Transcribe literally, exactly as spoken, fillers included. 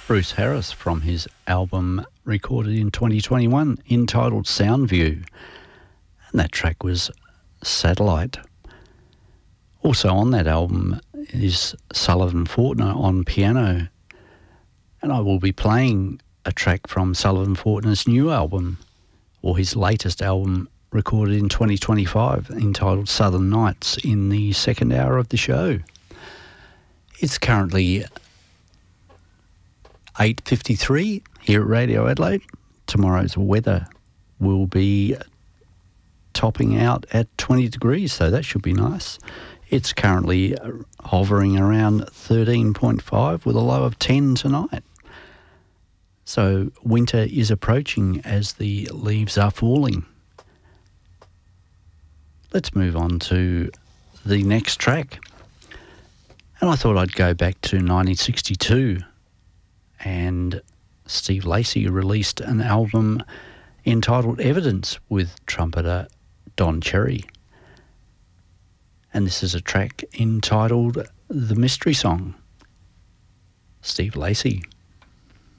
Bruce Harris from his album recorded in twenty twenty-one entitled Soundview, and that track was Satellite. Also on that album is Sullivan Fortner on piano, and I will be playing a track from Sullivan Fortner's new album, or his latest album recorded in twenty twenty-five, entitled Southern Nights, in the second hour of the show. It's currently eight fifty-three here at Radio Adelaide. Tomorrow's weather will be topping out at twenty degrees, so that should be nice. It's currently hovering around thirteen point five with a low of ten tonight. So winter is approaching as the leaves are falling. Let's move on to the next track. And I thought I'd go back to nineteen sixty-two, and Steve Lacy released an album entitled Evidence with trumpeter Don Cherry. And this is a track entitled The Mystery Song. Steve Lacy.